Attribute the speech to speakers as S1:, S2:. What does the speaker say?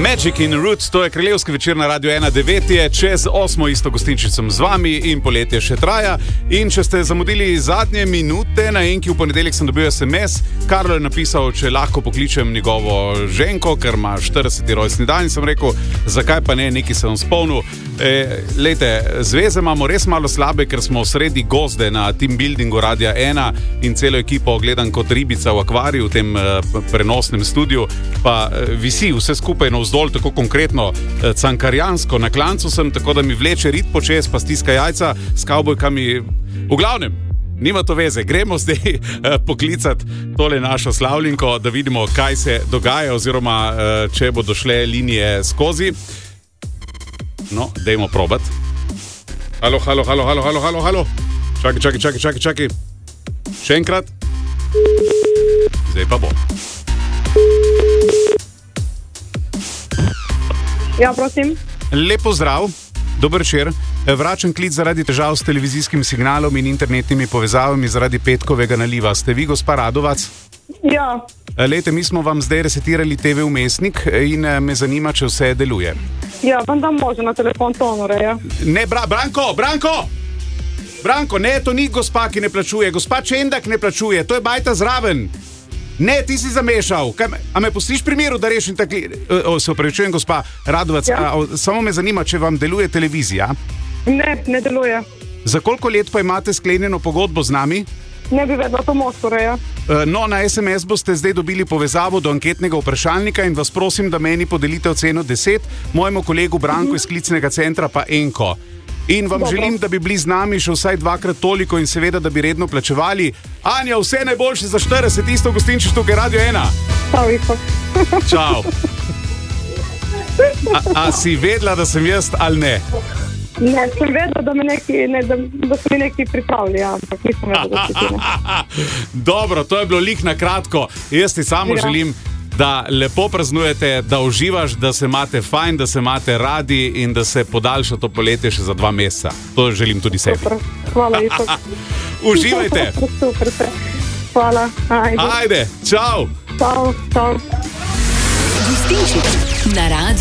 S1: Magic in Roots, to je kraljevski večer na Radio 1, 9 je, čez 8 isto gostinčicom z vami in poletje še traja. In če ste zamudili zadnje minute, na enki v ponedeljek sem dobil SMS, Karlo je napisal, če lahko pokličem njegovo ženko, ker ima 40. rojstni dan, in sem rekel, zakaj pa ne, nekaj sem spomnil. Lejte, zveze imamo res malo slabe, ker smo sredi gozde na team buildingu Radia 1 in celo ekipo gledam kot ribica v akvariju v tem prenosnem studiu, pa visi vse skupaj navzdol, tako konkretno cankarjansko. Na klancu sem, tako da mi vleče rit počez, pa stiska jajca s kavbojkami. V glavnem, nima to veze. Gremo zdaj poklicati tole našo slavljenko, da vidimo, kaj se dogaja, oziroma če bodo šle linije skozi. No, dajmo probati. Halo. Čakaj. Še enkrat. Zdaj pa bo.
S2: Ja, prosim.
S1: Lep pozdrav, dober večer. Vračam klic zaradi težav s televizijskim signalom in internetnimi povezavami zaradi petkovega naliva. Ste vi gospa Radovac?
S2: Ja.
S1: Lejte, mi smo vam zdaj resetirali TV vmesnik in me zanima, če vse deluje.
S2: Ja, vam dam može na telefon ton ureja.
S1: Ne, Branko, ne, to ni gospa, ki ne plačuje. Gospa Čendak ne plačuje, to je bajta zraven. Ne, ti si zamešal. A me pustiš pri miru, da rešim takli... Se opravičujem, gospa Radovac, ja. Samo me zanima, če vam deluje televizija.
S2: Ne deluje.
S1: Za koliko let pa imate sklenjeno pogodbo z nami?
S2: Ne bi vedela, to most ureja.
S1: No, na SMS boste zdaj dobili povezavo do anketnega vprašalnika in vas prosim, da meni podelite oceno 10, mojemu kolegu Branku iz klicnega centra pa enko. In vam želim, da bi bili z nami še vsaj 2-krat toliko in seveda, da bi redno plačevali. Anja, vse najboljše za 40, isto gostinčiš tukaj Radio 1. Čau. A si vedela, da sem jaz ali ne?
S2: Ne, sem vedela, da so mi neki pripravili, ampak nisem vedela, da se ti.
S1: Dobro, to je bilo lik na kratko. Jaz ti samo želim, da lepo praznujete, da uživaš, da se imate fajn, da se imate radi in da se podaljša to poletje še za 2 meseca. To želim tudi sebi.
S2: Super, hvala isto.
S1: Uživajte.
S2: Super, hvala.
S1: Ajde, čau.
S2: Čau.
S3: Gostinčič na Radio